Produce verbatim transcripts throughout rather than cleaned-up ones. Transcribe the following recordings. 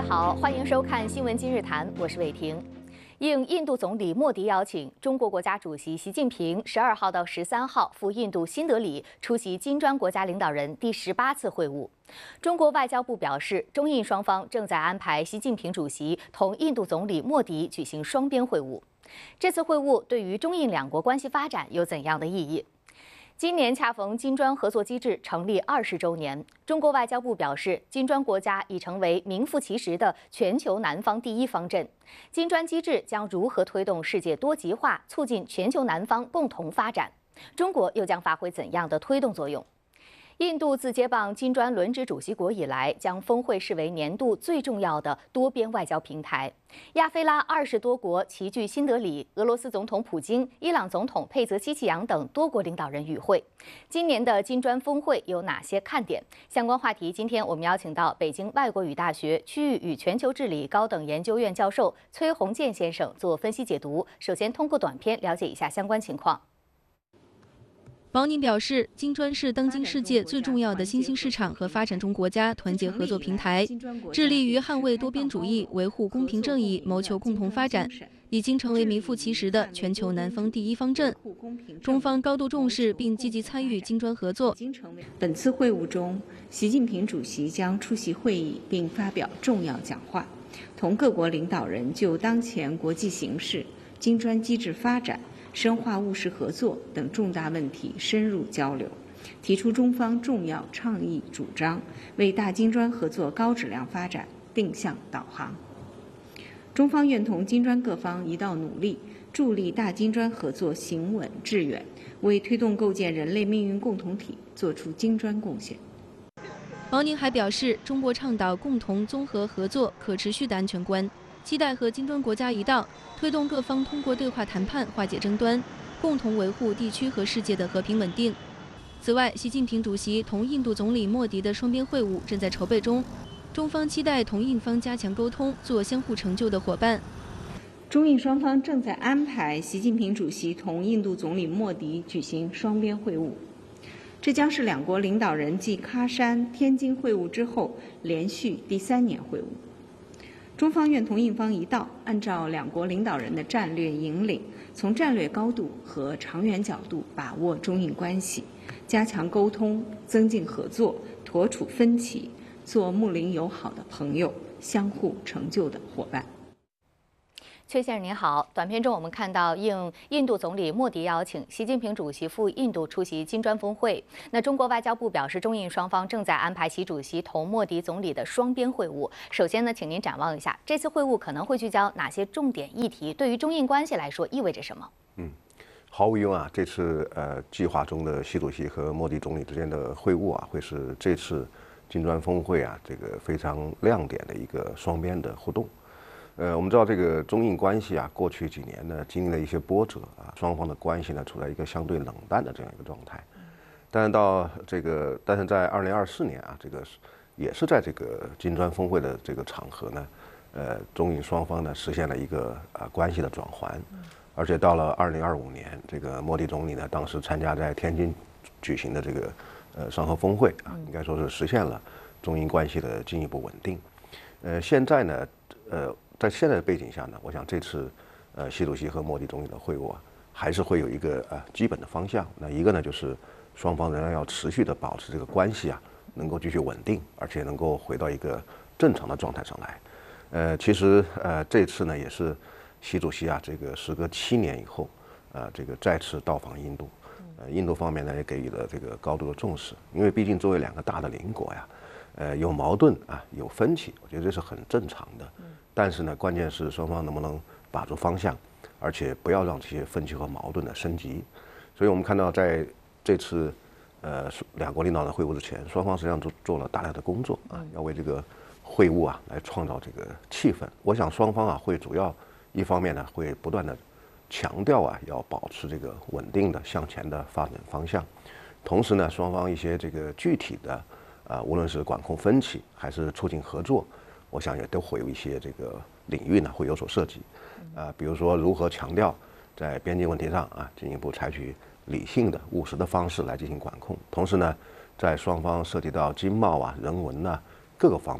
好，欢迎收看《新闻今日谈》，我是伟婷。应印度总理莫迪邀请，中国国家主席习近平十二号到十三号赴印度新德里出席金砖国家领导人第十八次会晤。中国外交部表示，中印双方正在安排习近平主席同印度总理莫迪举行双边会晤。这次会晤对于中印两国关系发展有怎样的意义？今年恰逢金砖合作机制成立二十周年，中国外交部表示，金砖国家已成为名副其实的全球南方第一方阵。金砖机制将如何推动世界多极化，促进全球南方共同发展？中国又将发挥怎样的推动作用？印度自接棒金砖轮值主席国以来，将峰会视为年度最重要的多边外交平台。亚非拉二十多国齐聚新德里，俄罗斯总统普京、伊朗总统佩泽基奇扬等多国领导人与会。今年的金砖峰会有哪些看点？相关话题，今天我们邀请到北京外国语大学区域与全球治理高等研究院教授崔洪建先生做分析解读。首先，通过短片了解一下相关情况。 毛宁表示，金砖是当今世界最重要的新兴市场和发展中国家团结合作平台，致力于捍卫多边主义、维护公平正义、谋求共同发展，已经成为名副其实的全球南方第一方阵。中方高度重视并积极参与金砖合作。 本次会晤中，习近平主席将出席会议并发表重要讲话，同各国领导人就当前国际形势、金砖机制发展、深化务实合作等重大问题深入交流，提出中方重要倡议主张，为大金砖合作高质量发展定向导航。中方愿同金砖各方一道努力，助力大金砖合作行稳致远，为推动构建人类命运共同体作出金砖贡献。 毛宁还表示，中国倡导共同综合合作可持续的安全观，期待和金砖国家一道，推动各方通过对话谈判化解争端，共同维护地区和世界的和平稳定。此外，习近平主席同印度总理莫迪的双边会晤正在筹备中，中方期待同印方加强沟通，做相互成就的伙伴。 中印双方正在安排习近平主席同印度总理莫迪举行双边会晤，这将是两国领导人继喀山、天津会晤之后连续第三年会晤。中方愿同印方一道，按照两国领导人的战略引领，从战略高度和长远角度把握中印关系，加强沟通，增进合作，妥处分歧，做睦邻友好的朋友，相互成就的伙伴。 崔先生您好，短片中我们看到，应印度总理莫迪邀请，习近平主席赴印度出席金砖峰会。那中国外交部表示，中印双方正在安排习主席同莫迪总理的双边会晤。首先呢，请您展望一下这次会晤可能会聚焦哪些重点议题，对于中印关系来说意味着什么？ 嗯，毫无疑问啊，这次呃计划中的习主席和莫迪总理之间的会晤啊，会是这次金砖峰会啊这个非常亮点的一个双边的互动。呃，我们知道这个中印关系啊，过去几年呢经历了一些波折啊，双方的关系呢处在一个相对冷淡的这样一个状态。但是到这个，但是在二零二四年啊，这个也是在这个金砖峰会的这个场合呢，呃，中印双方呢实现了一个啊、呃、关系的转环，而且到了二零二五年，这个莫迪总理呢当时参加在天津举行的这个呃上合峰会啊，应该说是实现了中印关系的进一步稳定。呃，现在呢，呃。在现在的背景下呢，我想这次，呃，习主席和莫迪总理的会晤啊，还是会有一个呃基本的方向。那一个呢，就是双方仍然要持续的保持这个关系啊，能够继续稳定，而且能够回到一个正常的状态上来。呃，其实呃这次呢，也是习主席啊，这个时隔七年以后，呃，这个再次到访印度，呃，印度方面呢也给予了这个高度的重视，因为毕竟作为两个大的邻国呀，呃，有矛盾啊，有分歧，我觉得这是很正常的。但是呢，关键是双方能不能把住方向，而且不要让这些分歧和矛盾的升级。所以我们看到，在这次呃两国领导人会晤之前，双方实际上都做了大量的工作啊，要为这个会晤啊来创造这个气氛。我想双方啊会主要一方面呢会不断的强调啊要保持这个稳定的向前的发展方向，同时呢双方一些这个具体的啊无论是管控分歧还是促进合作。我想也都会有一些这个领域呢会有所涉及，啊，比如说如何强调在边境问题上啊进一步采取理性的务实的方式来进行管控，同时呢，在双方涉及到经贸啊、人文呐、各个方面，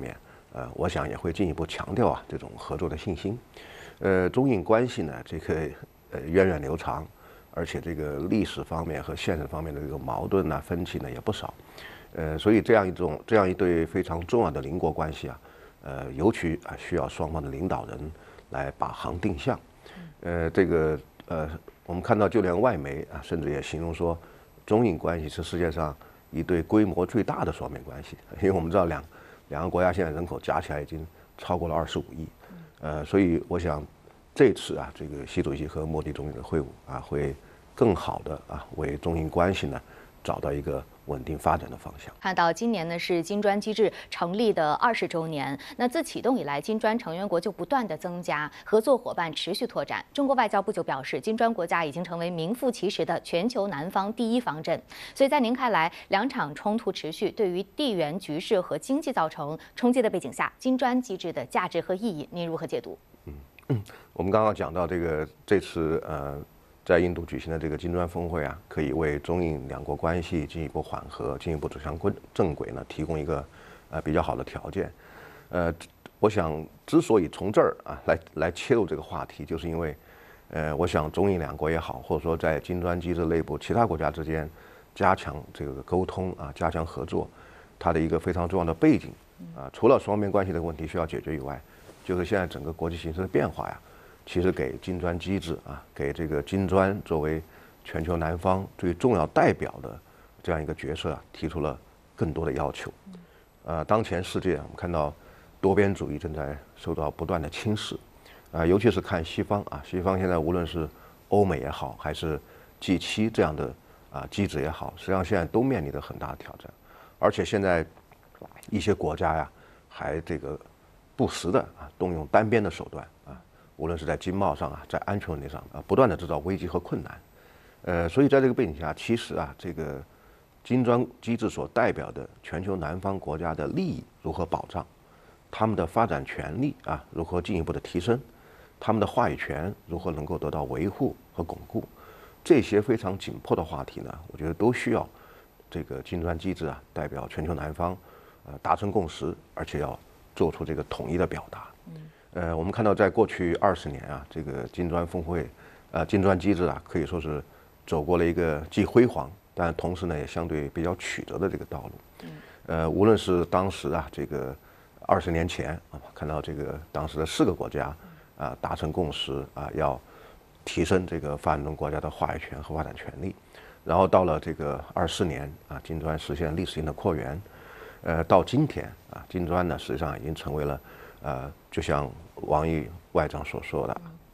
呃，我想也会进一步强调啊这种合作的信心。呃，中印关系呢，这个呃源远流长，而且这个历史方面和现实方面的这个矛盾啊、分歧呢也不少。呃，所以这样一种这样一对非常重要的邻国关系啊，呃，尤其啊需要双方的领导人来把行定向。呃，这个呃，我们看到就连外媒啊，甚至也形容说，中印关系是世界上一对规模最大的双边关系，因为我们知道两两个国家现在人口加起来已经超过了二十五亿，呃，所以我想这次啊，这个习主席和莫迪总理的会晤啊，会更好的啊为中印关系呢找到一个稳定发展的方向。 看到今年呢是金砖机制成立的二十周年，那自启动以来，金砖成员国就不断的增加，合作伙伴持续拓展。中国外交部就表示，金砖国家已经成为名副其实的全球南方第一方阵。所以在您看来，两场冲突持续，对于地缘局势和经济造成冲击的背景下，金砖机制的价值和意义，您如何解读？ 嗯嗯，我们刚刚讲到这个这次呃。在印度举行的这个金砖峰会啊，可以为中印两国关系进一步缓和、进一步走向正轨呢，提供一个呃比较好的条件。呃，我想之所以从这儿啊来来切入这个话题，就是因为，呃，我想中印两国也好，或者说在金砖机制内部其他国家之间加强这个沟通啊，加强合作，它的一个非常重要的背景啊，除了双边关系的问题需要解决以外，就是现在整个国际形势的变化呀。其实给金砖机制啊，给这个金砖作为全球南方最重要代表的这样一个角色啊，提出了更多的要求。呃，当前世界我们看到多边主义正在受到不断的侵蚀，啊，尤其是看西方啊，西方现在无论是欧美也好，还是 G 七这样的啊机制也好，实际上现在都面临着很大的挑战，而且现在一些国家呀，还这个不时的啊动用单边的手段啊。无论是在经贸上啊，在安全问题上啊，不断的制造危机和困难，呃，所以在这个背景下，其实啊，这个金砖机制所代表的全球南方国家的利益如何保障，他们的发展权利啊如何进一步的提升，他们的话语权如何能够得到维护和巩固，这些非常紧迫的话题呢，我觉得都需要这个金砖机制啊代表全球南方呃达成共识，而且要做出这个统一的表达。呃，我们看到，在过去二十年啊，这个金砖峰会，呃，金砖机制啊，可以说是走过了一个既辉煌，但同时呢，也相对比较曲折的这个道路。呃，无论是当时啊，这个二十年前啊，看到这个当时的四个国家啊达成共识啊，要提升这个发展中国家的话语权和发展权利，然后到了这个二四年啊，金砖实现历史性的扩员，呃，到今天啊，金砖呢，实际上已经成为了。呃，就像王毅外长所说的，